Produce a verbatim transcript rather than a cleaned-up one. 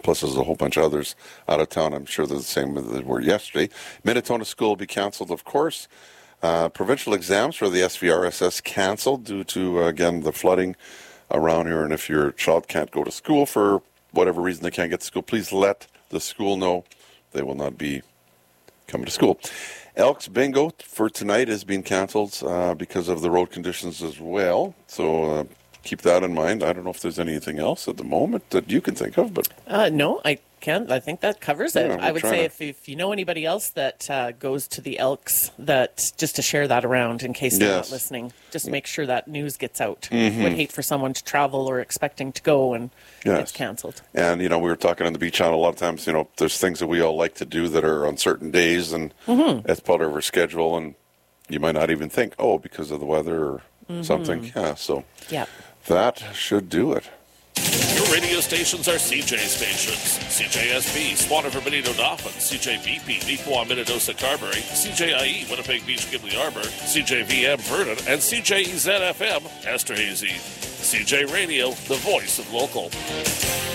plus there's a whole bunch of others out of town. I'm sure they're the same as they were yesterday. Minnetonka School will be canceled, of course. Uh, provincial exams for the S V R S S canceled due to, uh, again, the flooding around here. And if your child can't go to school for whatever reason they can't get to school, please let the school know. They will not be coming to school. Elks Bingo for tonight is being canceled uh, because of the road conditions as well. So uh, keep that in mind. I don't know if there's anything else at the moment that you can think of, but uh, no, I can't. I think that covers it. Yeah, I would say to... if, if you know anybody else that uh, goes to the Elks, that just to share that around in case they're yes. not listening, just make sure that news gets out. Mm-hmm. Would hate for someone to travel or expecting to go and yes. it's canceled. And, you know, we were talking on the beach channel a lot of times, you know, there's things that we all like to do that are on certain days and mm-hmm. that's part of our schedule, and you might not even think, oh, because of the weather or mm-hmm. something. Yeah, so yeah. that should do it. Your radio stations are C J stations. C J S B, Swanner, Benito, Dauphin. C J V P, Neepawa, Minnedosa, Carberry. C J I E, Winnipeg Beach, Gimli Arbor. C J V M, Vernon. And C J E Z F M, Esterhazy. C J Radio, the voice of local.